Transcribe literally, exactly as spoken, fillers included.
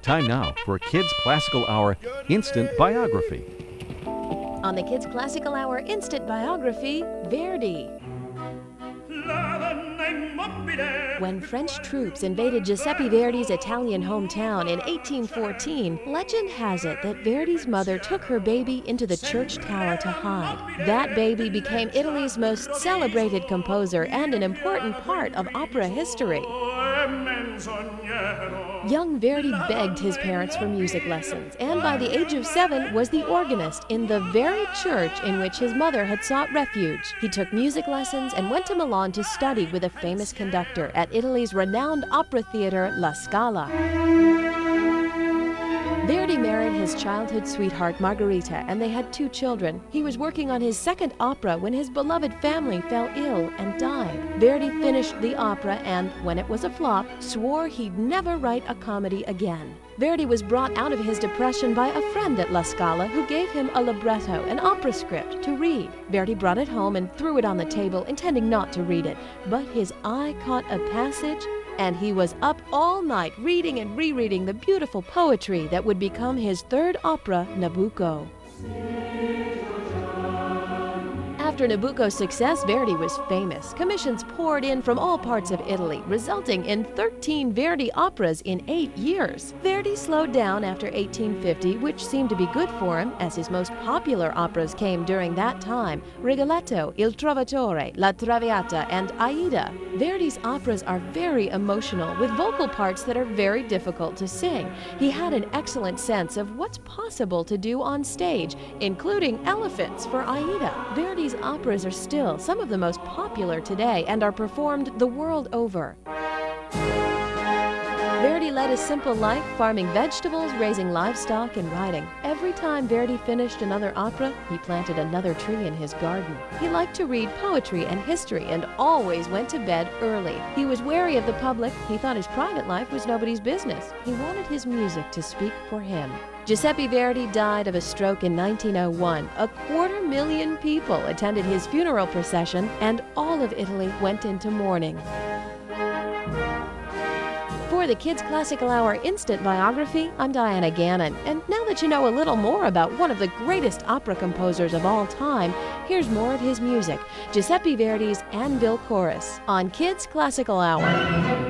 Time now for Kids Classical Hour Instant Biography. On the Kids Classical Hour Instant Biography, Verdi. When French troops invaded Giuseppe Verdi's Italian hometown in eighteen fourteen, legend has it that Verdi's mother took her baby into the church tower to hide. That baby became Italy's most celebrated composer and an important part of opera history. Young Verdi begged his parents for music lessons, and by the age of seven was the organist in the very church in which his mother had sought refuge. He took music lessons and went to Milan to study with a famous conductor at Italy's renowned opera theater, La Scala. Verdi married his childhood sweetheart Margherita, and they had two children. He was working on his second opera when his beloved family fell ill and died. Verdi finished the opera and, when it was a flop, swore he'd never write a comedy again. Verdi was brought out of his depression by a friend at La Scala who gave him a libretto, an opera script, to read. Verdi brought it home and threw it on the table, intending not to read it. But his eye caught a passage, and he was up all night reading and rereading the beautiful poetry that would become his third opera, Nabucco. After Nabucco's success, Verdi was famous. Commissions poured in from all parts of Italy, resulting in thirteen Verdi operas in eight years. Verdi slowed down after eighteen fifty, which seemed to be good for him, as his most popular operas came during that time: Rigoletto, Il Trovatore, La Traviata, and Aida. Verdi's operas are very emotional, with vocal parts that are very difficult to sing. He had an excellent sense of what's possible to do on stage, including elephants for Aida. Verdi's operas are still some of the most popular today and are performed the world over. Verdi led a simple life, farming vegetables, raising livestock, and writing. Every time Verdi finished another opera, he planted another tree in his garden. He liked to read poetry and history and always went to bed early. He was wary of the public. He thought his private life was nobody's business. He wanted his music to speak for him. Giuseppe Verdi died of a stroke in nineteen oh one. A quarter million people attended his funeral procession, and all of Italy went into mourning. For the Kids Classical Hour Instant Biography, I'm Diana Gannon. And now that you know a little more about one of the greatest opera composers of all time, here's more of his music, Giuseppe Verdi's Anvil Chorus, on Kids Classical Hour.